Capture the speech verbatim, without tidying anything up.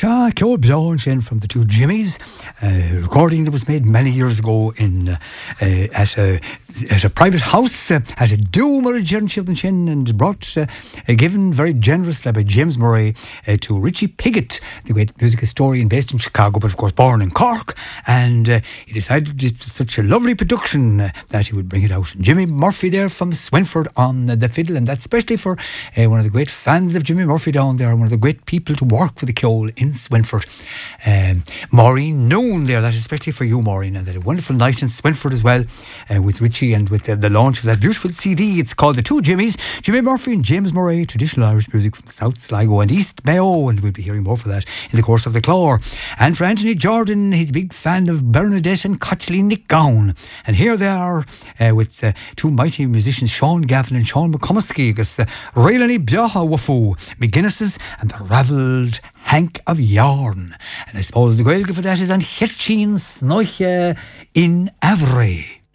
Ja, Ceol Bláin sin from the Two Jimmies, a recording that was made many years ago in uh, uh, at a at a private house, uh, at a dúmar Children sin, and brought uh, uh, given very generously by James Murray uh, to Richie Piggott, the great music historian based in Chicago, but of course born in Cork, and uh, he decided it's such a lovely production uh, that he would bring it out. And Jimmy Murphy there from Swinford on uh, the fiddle, and that's especially for uh, one of the great fans of Jimmy Murphy down there, one of the great people to work with the Ceol in Swinford. Um, Maureen Noon there, that is especially for you, Maureen, and that a wonderful night in Swinford as well uh, with Richie and with uh, the launch of that beautiful C D. It's called The Two Jimmies, Jimmy Murphy and James Murray, traditional Irish music from South Sligo and East Mayo, and we'll be hearing more for that in the course of the Clore. And for Anthony Jordan, he's a big fan of Bernadette and Cotchley Nick Gown, and here they are uh, with uh, two mighty musicians, Sean Gavin and Sean McComiskey, because uh, Railani Bjaha Wafu, McGuinness's and the Ravelled Hank of Yarn. And I suppose the Gaelic for that is An Hitchin Snoiche in Avery.